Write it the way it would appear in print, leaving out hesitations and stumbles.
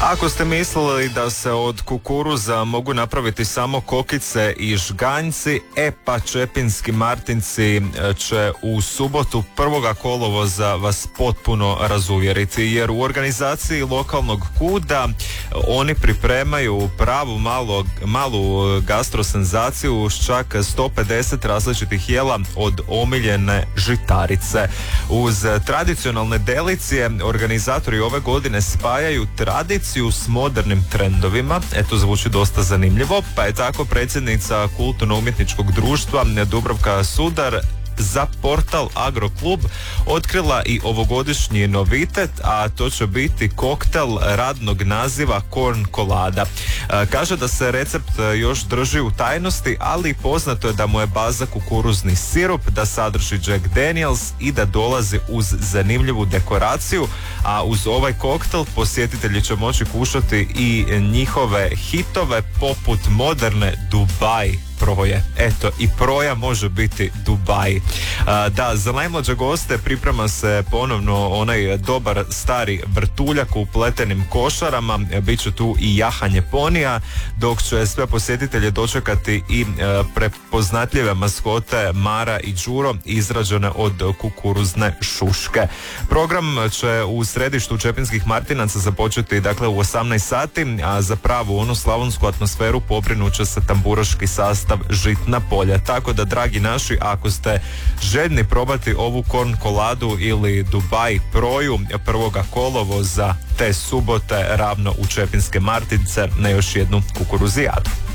Ako ste mislili da se od kukuruza mogu napraviti samo kokice i žganjci, pa Čepinski Martinci će u subotu 1. kolovoza vas potpuno razuvjeriti, jer u organizaciji lokalnog KUD-a oni pripremaju pravu malu gastrosenzaciju s čak 150 različitih jela od omiljene žitarice. Uz tradicionalne delicije organizatori ove godine spajaju tradiciju s modernim trendovima. Eto, zvuči dosta zanimljivo, pa je tako predsjednica kulturno-umjetničkog društva Dubravka Sudar za portal Agroklub otkrila i ovogodišnji novitet, a to će biti koktel radnog naziva Corn Colada. Kaže da se recept još drži u tajnosti, ali poznato je da mu je baza kukuruzni sirup, da sadrži Jack Daniels i da dolazi uz zanimljivu dekoraciju, a uz ovaj koktel posjetitelji će moći kušati i njihove hitove poput moderne Dubai proje. Eto, i proja može biti Dubai. Da, za najmlađe goste priprema se ponovno onaj dobar stari vrtuljak u pletenim košarama, bit će tu i jahanje ponija, dok će sve posjetitelje dočekati i prepoznatljive maskote Mara i Đuro, izrađene od kukuruzne šuške. Program će u središtu Čepinskih Martinaca započeti dakle u 18 sati, a za pravu onu slavonsku atmosferu pobrinut će se tamburaški sastav Žitna polja. Tako da, dragi naši, ako ste željni probati ovu Corn Coladu ili Dubai proju 1. kolovoza te subote ravno u Čepinske Martince na još jednu kukuruzijadu.